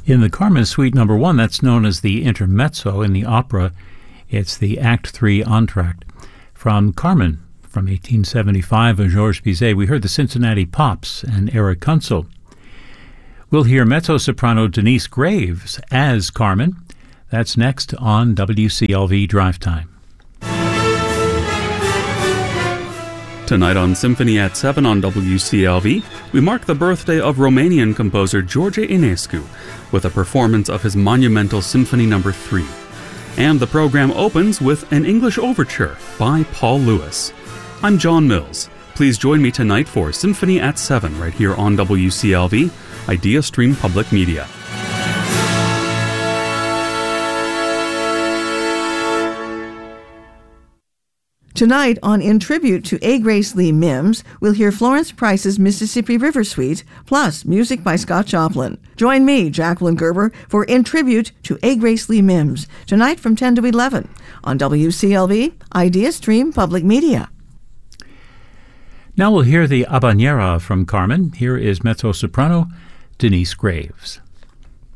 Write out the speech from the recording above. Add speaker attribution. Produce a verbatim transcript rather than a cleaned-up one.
Speaker 1: In the Carmen Suite number one, that's known as the intermezzo in the opera. It's the Act three entr'acte. From Carmen, from eighteen seventy-five of Georges Bizet, we heard the Cincinnati Pops and Eric Kunzel. We'll hear mezzo-soprano Denise Graves as Carmen. That's next on W C L V Drive Time.
Speaker 2: Tonight on Symphony at seven on W C L V, we mark the birthday of Romanian composer George Enescu with a performance of his monumental Symphony number three. And the program opens with an English overture by Paul Lewis. I'm John Mills. Please join me tonight for Symphony at seven right here on W C L V, Idea Stream Public Media.
Speaker 3: Tonight on In Tribute to A. Grace Lee Mims, we'll hear Florence Price's Mississippi River Suite, plus music by Scott Joplin. Join me, Jacqueline Gerber, for In Tribute to A. Grace Lee Mims, tonight from ten to eleven on W C L V, Idea Stream Public Media.
Speaker 1: Now we'll hear the habanera from Carmen. Here is mezzo-soprano Denise Graves.